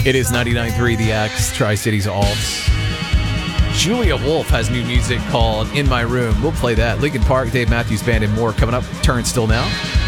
It is 99.3 The X, Tri-Cities Alts. Julia Wolf has new music called In My Room. We'll play that. Linkin Park, Dave Matthews Band, and more coming up. Turnstile now.